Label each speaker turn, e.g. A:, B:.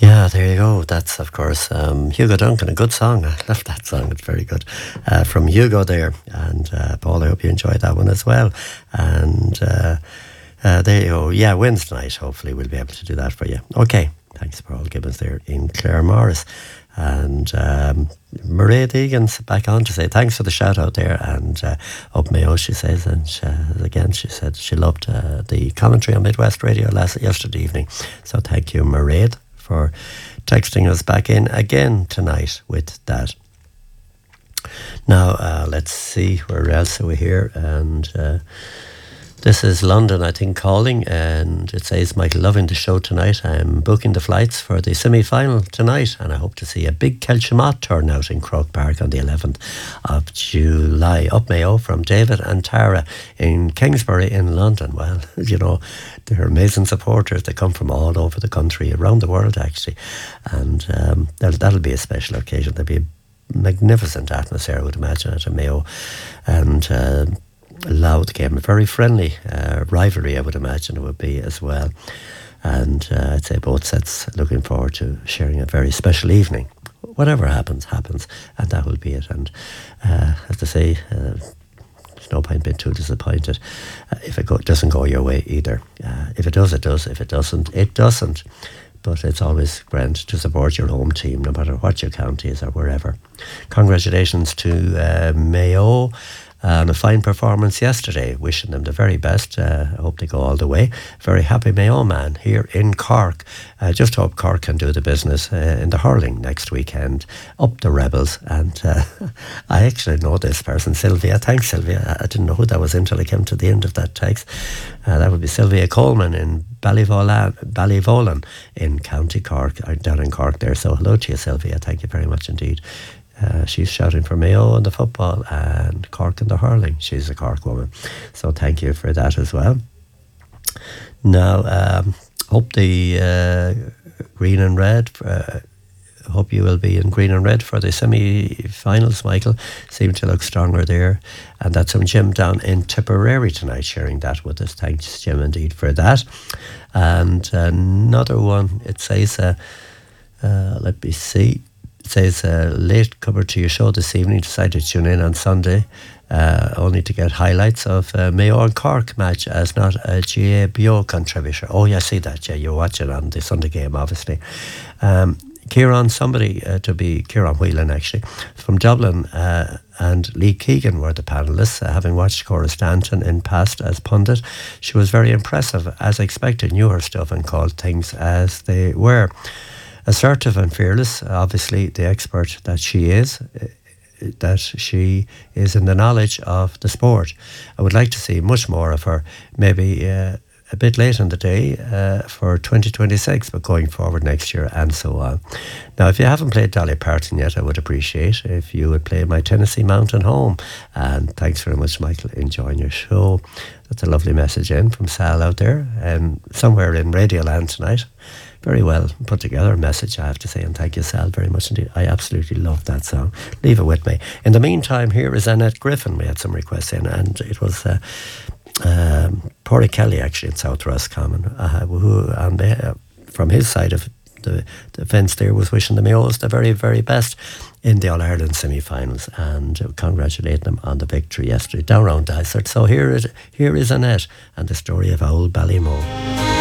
A: Yeah, there you go. That's, of course, Hugo Duncan, a good song. I love that song. It's very good. From Hugo there. And Paul, I hope you enjoyed that one as well. And there you go. Yeah, Wednesday night, hopefully we'll be able to do that for you. Okay. Thanks, Paul Gibbons there in Clare Morris. And Mairead Egan's back on to say thanks for the shout out there. And up Mayo, she says, and again, she said she loved the commentary on Midwest Radio yesterday evening. So thank you, Mairead, for texting us back in again tonight with that. Now, let's see, where else are we here? And this is London, I think, calling, and it says, Michael, loving the show tonight. I'm booking the flights for the semi-final tonight, and I hope to see a big Kelchimot turnout in Croke Park on the 11th of July. Up Mayo from David and Tara in Kingsbury in London. Well, you know, they're amazing supporters. They come from all over the country, around the world, actually. And that'll be a special occasion. There'll be a magnificent atmosphere, I would imagine, at a Mayo. And loud game, a very friendly rivalry, I would imagine it would be as well. And I'd say both sets looking forward to sharing a very special evening. Whatever happens, and that will be it. And as I say, there's no point being too disappointed if it doesn't go your way either. If it does, it does. If it doesn't, it doesn't. But it's always grand to support your home team, no matter what your county is or wherever. Congratulations to Mayo on a fine performance yesterday. Wishing them the very best. I hope they go all the way. Very happy Mayo man here in Cork. Just hope Cork can do the business in the hurling next weekend. Up the Rebels. And I actually know this person, Sylvia. Thanks, Sylvia. I didn't know who that was until I came to the end of that text. That would be Sylvia Coleman in Ballyvolan in County Cork, down in Cork there. So hello to you, Sylvia. Thank you very much indeed. She's shouting for Mayo in the football and Cork in the hurling. She's a Cork woman. So thank you for that as well. Now, hope the green and red, hope you will be in green and red for the semi-finals, Michael. Seem to look stronger there. And that's from Jim down in Tipperary tonight, sharing that with us. Thanks, Jim, indeed, for that. And another one, it says, let me see. It says, late cover to your show this evening. Decided to tune in on Sunday, only to get highlights of Mayo and Cork match as not a GABO contributor. Oh, yeah, I see that. Yeah, you're watching on the Sunday game, obviously. Kieran Whelan, actually, from Dublin, and Lee Keegan were the panellists, having watched Cora Stanton in past as pundit. She was very impressive, as expected, knew her stuff and called things as they were. Assertive and fearless, obviously the expert that she is in the knowledge of the sport. I would like to see much more of her, maybe a bit late in the day for 2026, but going forward next year and so on. Now, if you haven't played Dolly Parton yet, I would appreciate if you would play My Tennessee Mountain Home. And thanks very much, Michael, enjoying your show. That's a lovely message in from Sal out there, and somewhere in Radioland tonight. Very well put together message, I have to say, and thank you, Sal, very much indeed. I absolutely love that song. Leave it with me. In the meantime, here is Annette Griffin. We had some requests in, and it was Porty Kelly, actually, in South Roscommon, who, from his side of the fence there, was wishing the Mayos the very, very best in the All-Ireland semi-finals, and congratulating them on the victory yesterday down around Dysart. So here is Annette and the story of Old Ballymo.